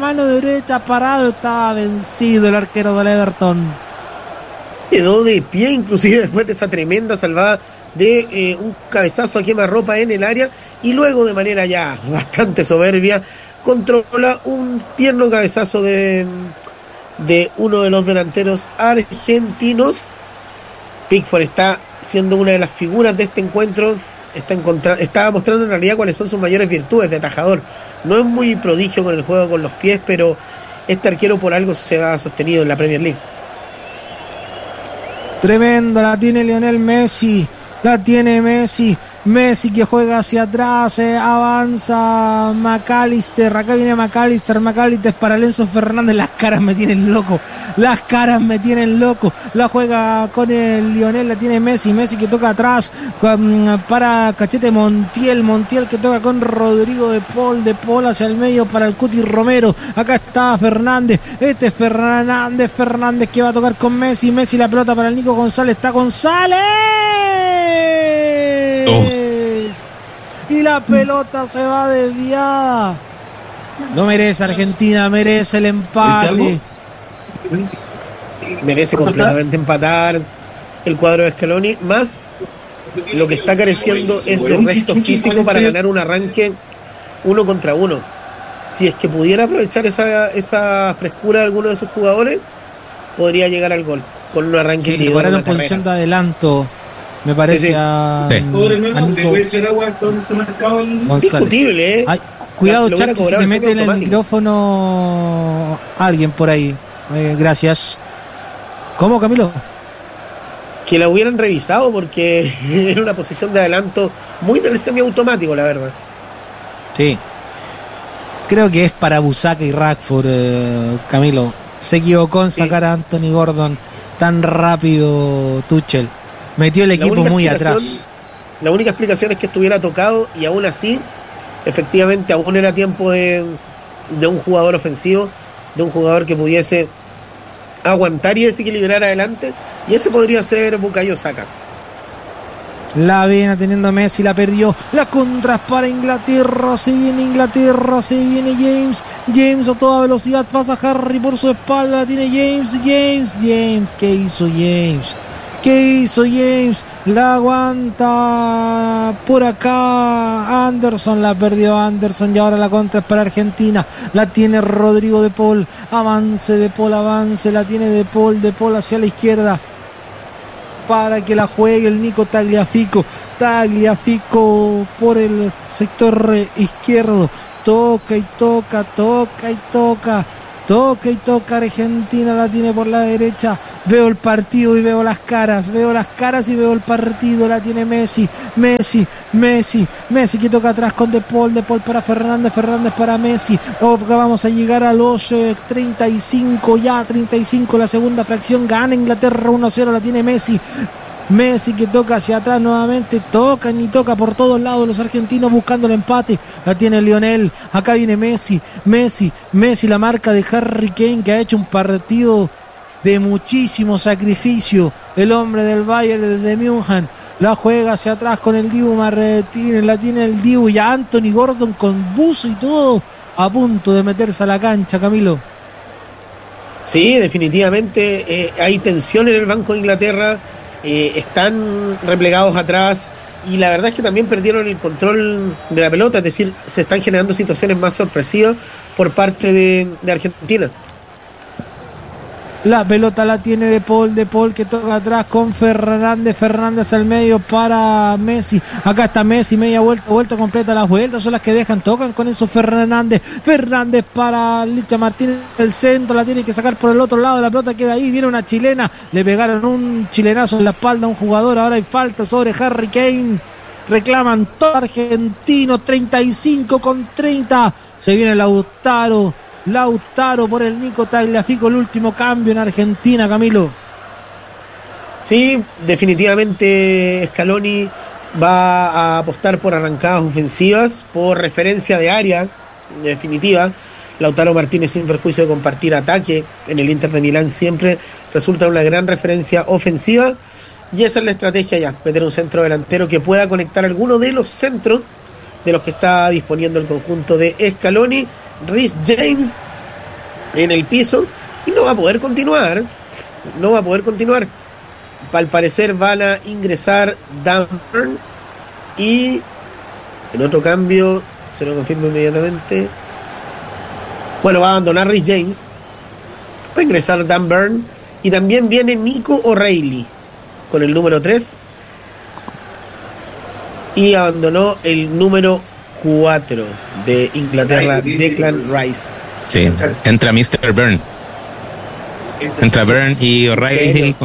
mano derecha, parado, estaba vencido el arquero del Everton. Quedó de pie, inclusive después de esa tremenda salvada de eh, un cabezazo a quemarropa en el área, y luego de manera ya bastante soberbia controla un tierno cabezazo de, de uno de los delanteros argentinos. Pickford está siendo una de las figuras de este encuentro, está, encontra- está mostrando en realidad cuáles son sus mayores virtudes de atajador. No es muy prodigio con el juego con los pies, pero este arquero por algo se ha sostenido en la Premier League. Tremendo, la tiene Lionel Messi, la tiene Messi, Messi que juega hacia atrás, eh, avanza McAllister, acá viene McAllister, McAllister para Enzo Fernández, las caras me tienen loco, las caras me tienen loco, la juega con el Lionel, la tiene Messi, Messi que toca atrás um, para Cachete Montiel, Montiel que toca con Rodrigo de Paul, de Paul hacia el medio para el Cuti Romero, acá está Fernández, este es Fernández, Fernández que va a tocar con Messi, Messi la pelota para el Nico González, está González. Oh. Y la pelota se va desviada. Lo merece Argentina, merece el empate. Merece completamente empatar el cuadro de Scaloni, más lo que está careciendo es de resto físico para ganar un arranque uno contra uno. Si es que pudiera aprovechar esa, esa frescura de alguno de sus jugadores, podría llegar al gol con un arranque Sí, individual en en la posición carrera. de adelanto, me parece, Sí, sí. a, Sí. a Nico González. Discutible, ¿eh? Ay, cuidado, Lo hubiera Chachi, si cobrado te el mete en el automático. micrófono alguien por ahí. Eh, gracias. ¿Cómo, Camilo? Que la hubieran revisado porque era una posición de adelanto muy del semiautomático, la verdad. Sí. Creo que es para Busaca y Rashford, eh, Camilo. Se equivocó en sacar Sí. a Anthony Gordon tan rápido Tuchel. Metió el La equipo única muy explicación- atrás. La única explicación es que estuviera tocado y aún así, efectivamente, aún era tiempo de, de un jugador ofensivo, de un jugador que pudiese aguantar y desequilibrar adelante, y ese podría ser Bukayo Saka. La viene teniendo Messi, la perdió. La contra es para Inglaterra. Se viene Inglaterra, se viene James. James a toda velocidad pasa Harry por su espalda. La tiene James, James, James. ¿Qué hizo James? ¿Qué hizo James? La aguanta por acá Anderson, la perdió Anderson y ahora la contra es para Argentina. La tiene Rodrigo de Paul. Avance de Paul, avance. La tiene de Paul, de Paul hacia la izquierda para que la juegue el Nico Tagliafico. Tagliafico por el sector eh, izquierdo. Toca y toca, toca y toca. Toca y toca Argentina, la tiene por la derecha. Veo el partido y veo las caras. Veo las caras y veo el partido. La tiene Messi, Messi, Messi, Messi que toca atrás con De Paul. De Paul para Fernández, Fernández para Messi. Oh, vamos a llegar a los eh, treinta y cinco ya, treinta y cinco la segunda fracción. Gana Inglaterra uno a cero, la tiene Messi. Messi que toca hacia atrás nuevamente, tocan y toca por todos lados los argentinos buscando el empate, la tiene Lionel, acá viene Messi, Messi, Messi la marca de Harry Kane que ha hecho un partido de muchísimo sacrificio, el hombre del Bayern de München, la juega hacia atrás con el Dibu Martínez, la tiene el Dibu y a Anthony Gordon con buzo y todo a punto de meterse a la cancha, Camilo. Sí, definitivamente eh, hay tensión en el Banco de Inglaterra. Eh, están replegados atrás y la verdad es que también perdieron el control de la pelota, es decir, se están generando situaciones más sorpresivas por parte de, de Argentina. La pelota la tiene De Paul, De Paul que toca atrás con Fernández, Fernández al medio para Messi. Acá está Messi, media vuelta, vuelta completa, las vueltas son las que dejan, tocan con eso Fernández, Fernández para Licha Martínez, el centro, la tiene que sacar por el otro lado, la pelota queda ahí, viene una chilena, le pegaron un chilenazo en la espalda a un jugador, ahora hay falta sobre Harry Kane. Reclaman todo argentino, treinta y cinco con treinta, se viene Lautaro. Lautaro por el Nico Tagliafico, el último cambio en Argentina, Camilo. Sí, definitivamente Scaloni va a apostar por arrancadas ofensivas, por referencia de área, en definitiva. Lautaro Martínez, sin perjuicio de compartir ataque en el Inter de Milán, siempre resulta una gran referencia ofensiva. Y esa es la estrategia ya, meter un centro delantero que pueda conectar alguno de los centros de los que está disponiendo el conjunto de Scaloni. Reece James en el piso y no va a poder continuar. No va a poder continuar. Al parecer van a ingresar Dan Burn y en otro cambio, se lo confirmo inmediatamente. Bueno, va a abandonar Rhys James. Va a ingresar Dan Burn y también viene Nico O'Reilly con el número tres. Y abandonó el número cuatro de Inglaterra, Declan Rice. Sí, entra mister Byrne. Entra Byrne y O'Reilly.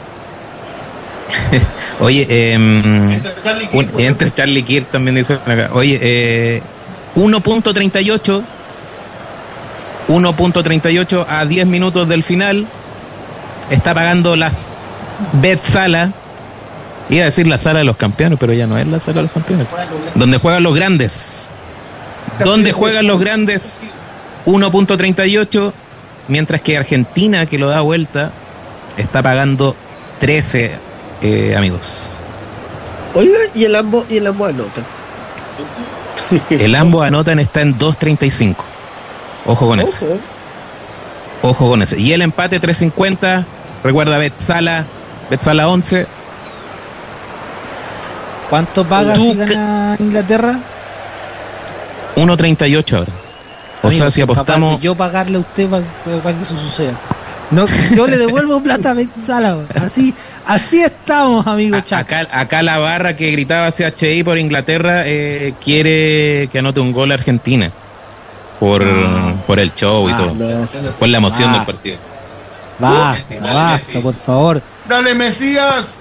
Oye, eh, un, entre Charlie Kirk también dice acá. Oye, eh, uno punto treinta y ocho uno punto treinta y ocho a diez minutos del final. Está pagando las Bet-Sala. Iba a decir la sala de los campeones, pero ya no es la sala de los campeones. Donde juegan los grandes. Donde juegan los grandes. uno punto treinta y ocho. Mientras que Argentina, que lo da vuelta, está pagando trece, eh, amigos. Oiga, y el ambos y el ambos anotan. El ambos anotan está en dos treinta y cinco. Ojo con eso. Ojo. Ojo con eso. Y el empate tres cincuenta. Recuerda Bet-Sala. Bet-Sala once. ¿Cuánto paga si gana Inglaterra? uno treinta y ocho ahora. O Amigo, sea, si apostamos... yo pagarle a usted para, para que eso suceda. No, yo le devuelvo plata a Bet-Sala. Así, así estamos, amigo Chac. Acá, acá la barra que gritaba C H I por Inglaterra eh, quiere que anote un gol a Argentina. Por, ah. por el show y ah, todo. No. Por la emoción ah. del partido. Basta, uh, basta, por favor. ¡Dale, Mesías!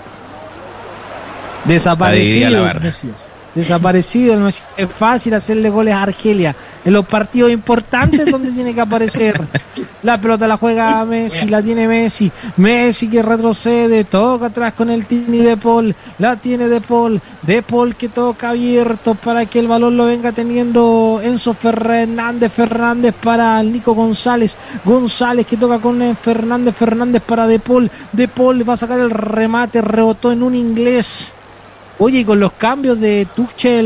Desaparecido el Mesías. Desaparecido el Mesías. Es fácil hacerle goles a Argelia en los partidos importantes donde tiene que aparecer. La pelota la juega Messi, la tiene Messi. Messi que retrocede, toca atrás con el Tini de Paul. La tiene de Paul. De Paul que toca abierto para que el balón lo venga teniendo Enzo Fernández. Fernández para el Nico González. González que toca con Fernández. Fernández para De Paul. De Paul va a sacar el remate. Rebotó en un inglés. Oye, y con los cambios de Tuchel,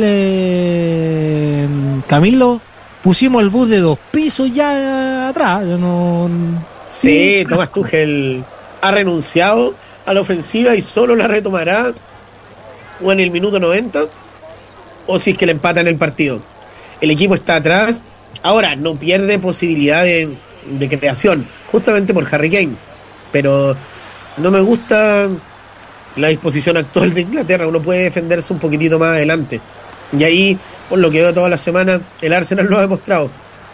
eh, Camilo, pusimos el bus de dos pisos ya atrás. Yo no, sí, sí, Thomas Tuchel ha renunciado a la ofensiva y solo la retomará o en el minuto noventa o si es que le empatan el partido. El equipo está atrás. Ahora, no pierde posibilidad de, de creación, justamente por Harry Kane. Pero no me gusta la disposición actual de Inglaterra. Uno puede defenderse un poquitito más adelante. Y ahí, por lo que veo toda la semana, el Arsenal lo ha demostrado.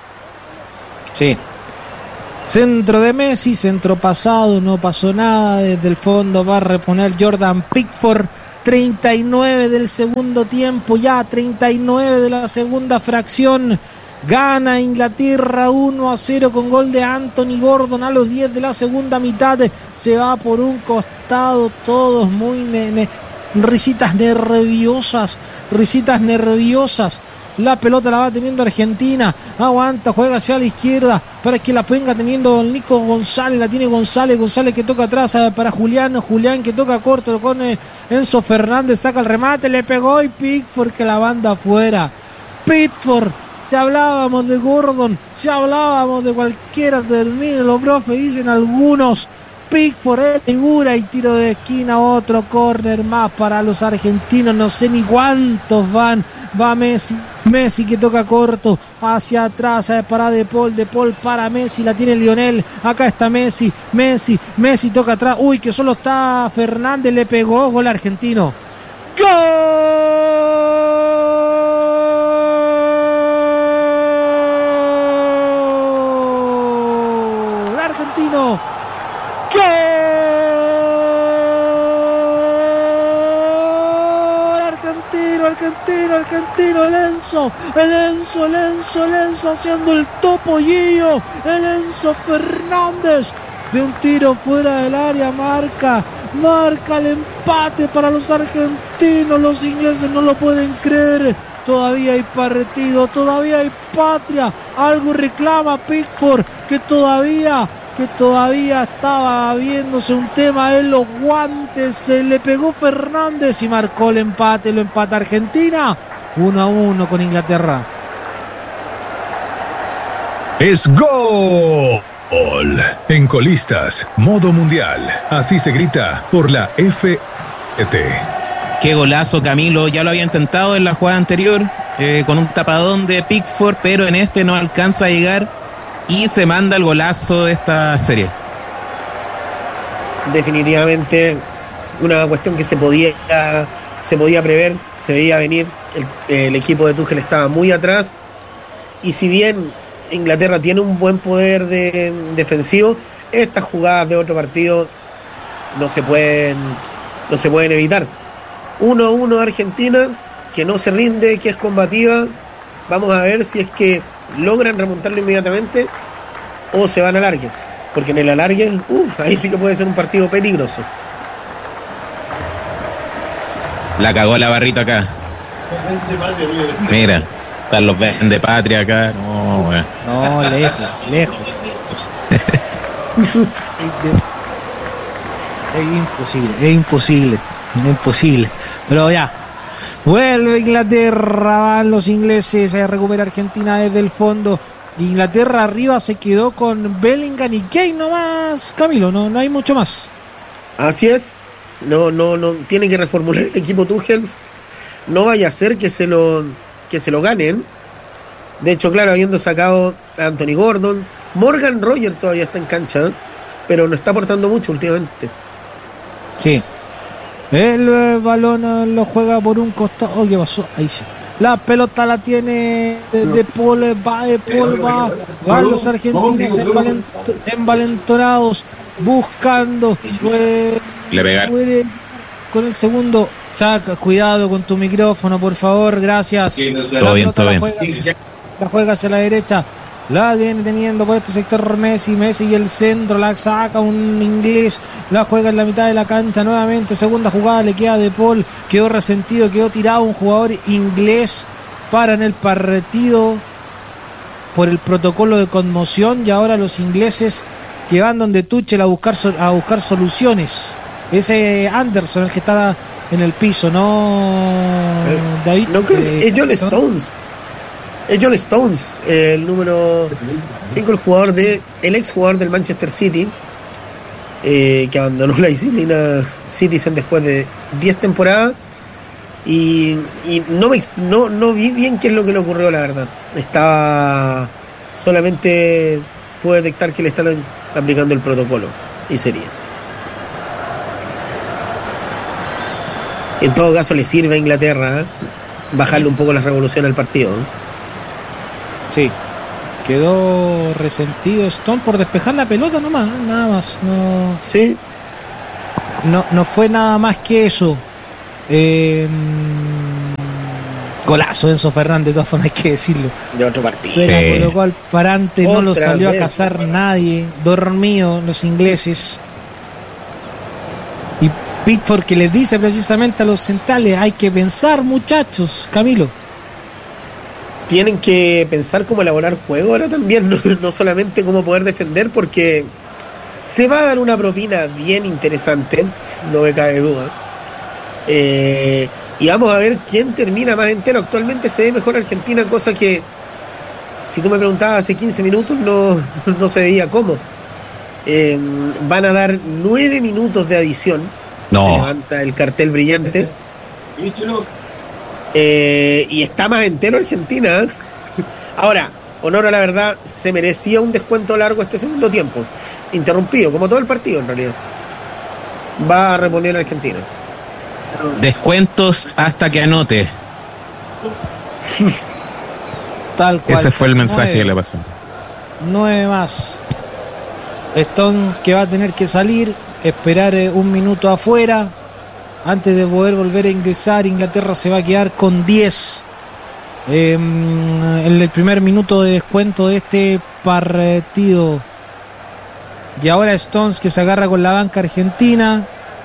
Sí. Centro de Messi, centro pasado, no pasó nada. Desde el fondo va a reponer Jordan Pickford. treinta y nueve del segundo tiempo, ya treinta y nueve de la segunda fracción. Gana Inglaterra uno a cero con gol de Anthony Gordon a los diez de la segunda mitad. Se va por un costado, todos muy ne- ne- risitas nerviosas, risitas nerviosas. La pelota la va teniendo Argentina, aguanta, juega hacia la izquierda para que la venga teniendo el Nico González, la tiene González, González que toca atrás para Julián, Julián que toca corto con Enzo Fernández, saca el remate, le pegó y Pickford que la banda afuera. Pickford. Si hablábamos de Gordon, si hablábamos de cualquiera, termine, los profes dicen algunos. Pickford es figura y tiro de esquina, otro córner más para los argentinos, no sé ni cuántos van. Va Messi, Messi que toca corto, hacia atrás, para De Paul, De Paul para Messi, la tiene Lionel, acá está Messi, Messi, Messi toca atrás, uy que solo está Fernández, le pegó, gol argentino. ¡Gol! Argentino. ¡Gol! Argentino, argentino, argentino, el Enzo, el Enzo, el Enzo, el Enzo haciendo el topollillo, el Enzo Fernández de un tiro fuera del área, marca, marca el empate para los argentinos, los ingleses no lo pueden creer. Todavía hay partido, todavía hay patria. Algo reclama Pickford, que todavía, que todavía estaba viéndose un tema en los guantes. Se le pegó Fernández y marcó el empate. Lo empata Argentina. uno a uno con Inglaterra. es gol. En Colistas, modo mundial. Así se grita por la F T. Qué golazo, Camilo. Ya lo había intentado en la jugada anterior eh, con un tapadón de Pickford, pero en este no alcanza a llegar y se manda el golazo de esta serie. Definitivamente una cuestión que se podía se podía prever, se veía venir. El, el equipo de Tuchel estaba muy atrás y si bien Inglaterra tiene un buen poder de, defensivo, estas jugadas de otro partido no se pueden no se pueden evitar. uno a uno Argentina, que no se rinde, que es combativa. Vamos a ver si es que logran remontarlo inmediatamente o se van al alargue, porque en el alargue, uff, ahí sí que puede ser un partido peligroso. La cagó la barrita acá. Mira, están los de patria acá. No, bueno. No, lejos, lejos. Es imposible, es imposible, es imposible. Pero ya, vuelve Inglaterra, van los ingleses, a recuperar Argentina desde el fondo. Inglaterra arriba se quedó con Bellingham y Kane nomás, Camilo, no, no hay mucho más. Así es, no, no, no, tiene que reformular el equipo Tuchel. No vaya a ser que se lo, que se lo ganen. De hecho, claro, habiendo sacado a Anthony Gordon, Morgan Rogers todavía está en cancha, ¿eh? Pero no está aportando mucho últimamente. Sí. El eh, balón eh, lo juega por un costado. Oh, ¿qué pasó? Ahí sí. La pelota la tiene de, de Paul, va de Paul, va, van los argentinos envalent, envalentonados, buscando. Fue, Le pegaron. Con el segundo. Chac, cuidado con tu micrófono, por favor, gracias. Todo bien, todo bien. Juega, la juega hacia la derecha. La viene teniendo por este sector Messi, Messi y el centro, la saca un inglés, la juega en la mitad de la cancha nuevamente, segunda jugada, le queda de Paul, quedó resentido, quedó tirado un jugador inglés, para en el partido por el protocolo de conmoción y ahora los ingleses que van donde Tuchel a buscar, a buscar soluciones. Ese Anderson, el que estaba en el piso, ¿no, David? No creo que eh, es John Stones. Es John Stones, eh, el número cinco, el jugador de, el ex jugador del Manchester City, eh, que abandonó la disciplina Citizen después de diez temporadas. Y, y no, me, no, no vi bien qué es lo que le ocurrió, la verdad. Estaba. Solamente pude detectar que le están aplicando el protocolo. Y sería. En todo caso, le sirve a Inglaterra, ¿eh? Bajarle un poco la revolución al partido, ¿eh? Sí, quedó resentido Stone por despejar la pelota nomás, nada más. No, sí. No, no fue nada más que eso. Eh, golazo Enzo Fernández, de todas formas hay que decirlo. De otro partido. Se la colocó al parante, no lo salió vez. a cazar nadie. Dormido los ingleses. Y Pickford que les dice precisamente a los centrales, hay que pensar, muchachos. Camilo. Tienen que pensar cómo elaborar juego ahora también, no, no solamente cómo poder defender, porque se va a dar una propina bien interesante, no me cabe duda. Eh, y vamos a ver quién termina más entero. Actualmente se ve mejor Argentina, cosa que si tú me preguntabas hace quince minutos no, no se veía cómo. Eh, van a dar nueve minutos de adición. No. Se levanta el cartel brillante. Eh, y está más entero Argentina. Ahora, honor a la verdad, se merecía un descuento largo este segundo tiempo, interrumpido, como todo el partido en realidad. Va a reponer Argentina. Descuentos hasta que anote. Tal cual. Ese fue el mensaje nueve, que le pasó. Nueve más. Stones que va a tener que salir, esperar eh, un minuto afuera antes de poder volver a ingresar. Inglaterra se va a quedar con diez eh, en el primer minuto de descuento de este partido. Y ahora Stones que se agarra con la banca argentina.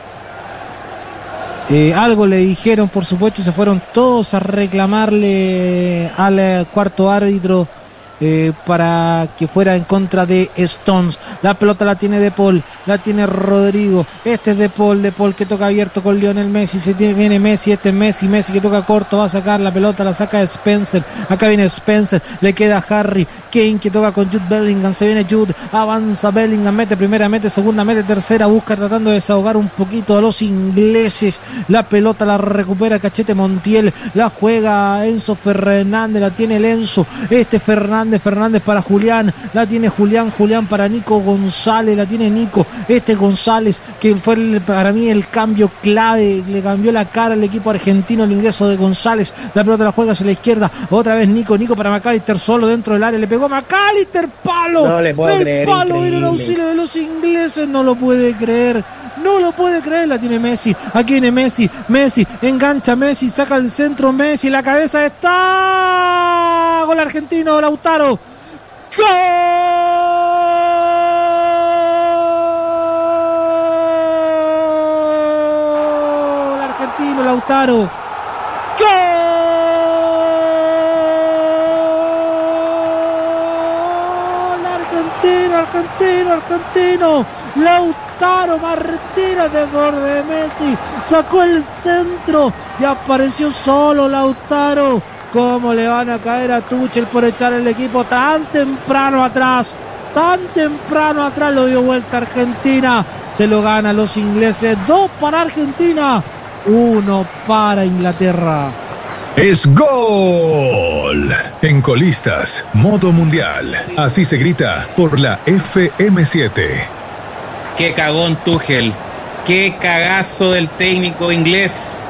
Eh, algo le dijeron, por supuesto, y se fueron todos a reclamarle al eh, cuarto árbitro eh, para que fuera en contra de Stones. La pelota la tiene De Paul, la tiene Rodrigo, este es De Paul, De Paul que toca abierto con Lionel Messi, se tiene, viene Messi, este es Messi, Messi que toca corto, va a sacar la pelota, la saca Spencer, acá viene Spencer, le queda Harry Kane que toca con Jude Bellingham, se viene Jude, avanza Bellingham, mete primera, mete segunda, mete tercera, busca tratando de desahogar un poquito a los ingleses, la pelota la recupera Cachete Montiel, la juega Enzo Fernández, la tiene el Enzo, este Fernández, Fernández para Julián, la tiene Julián, Julián para Nico González, la tiene Nico, este González que fue el, para mí el cambio clave, le cambió la cara al equipo argentino el ingreso de González, la pelota la juega hacia la izquierda, otra vez Nico, Nico para McAllister solo dentro del área, le pegó McAllister, palo, no le puedo el creer, palo viene el increíble. auxilio de los ingleses, no lo puede creer, no lo puede creer, la tiene Messi, aquí viene Messi, Messi, engancha Messi, saca el centro Messi, la cabeza está, gol argentino, Lautaro, ¡gol! Argentino, Lautaro, ¡gol! Argentino, argentino, argentino, Lautaro Martínez de borde de Messi, sacó el centro y apareció solo Lautaro. ¿Cómo le van a caer a Tuchel por echar el equipo tan temprano atrás? Tan temprano atrás lo dio vuelta Argentina. Se lo gana los ingleses. Dos para Argentina, uno para Inglaterra. Es gol. En Colistas, modo mundial. Así se grita por la F M siete. Qué cagón Tuchel. Qué cagazo del técnico inglés.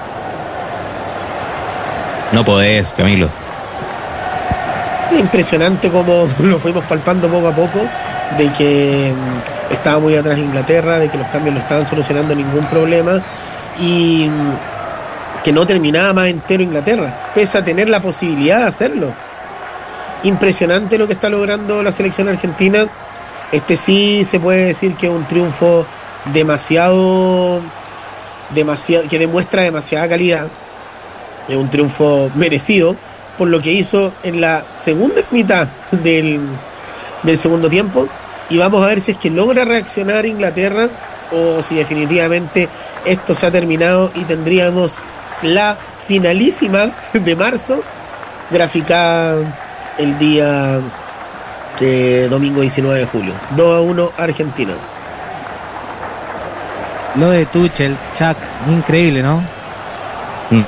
No podés, Camilo. Impresionante como lo fuimos palpando poco a poco, de que mm, estaba muy atrás Inglaterra, de que los cambios no estaban solucionando ningún problema y mm, que no terminaba más entero Inglaterra, pese a tener la posibilidad de hacerlo. Impresionante lo que está logrando la selección argentina. Este sí se puede decir que es un triunfo demasiado, demasiado, que demuestra demasiada calidad. Es un triunfo merecido por lo que hizo en la segunda mitad del, del segundo tiempo, y vamos a ver si es que logra reaccionar Inglaterra o si definitivamente esto se ha terminado y tendríamos la finalísima de marzo graficada el día de domingo diecinueve de julio. dos a uno Argentina. Lo de Tuchel, Chuck, increíble, ¿no? Mm.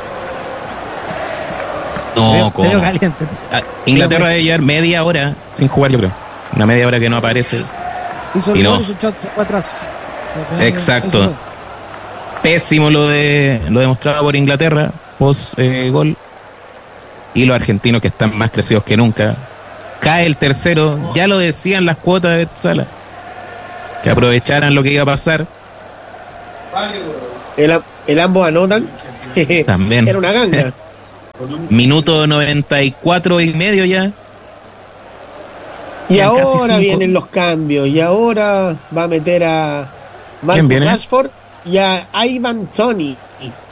No, Te veo- te ¿cómo? veo caliente. Ah, Inglaterra debe llevar media hora sin jugar, yo creo. Una media hora que no aparece. Hizo el Y no. gol y su shot se fue atrás. Exacto. Eso. Pésimo lo de lo demostrado por Inglaterra post eh, gol. Y los argentinos que están más crecidos que nunca. Cae el tercero, ya lo decían las cuotas de Sala, que aprovecharan lo que iba a pasar. El, el ambos anotan. También. Era una ganga. Minuto noventa y cuatro y medio ya. Y Ya casi ahora cinco. vienen los cambios. Y ahora va a meter a ¿Quién Marcus viene? Rashford y a Ivan Toney.